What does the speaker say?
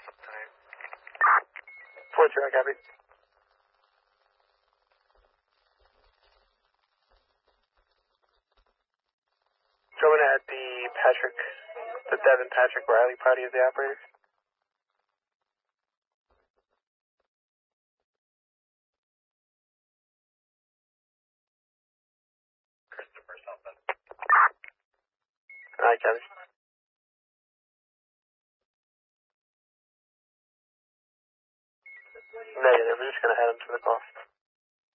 4-2, I copy. Going at the Devin Patrick Riley party of the operator. I copy. Negative, we're just going to head him to the call.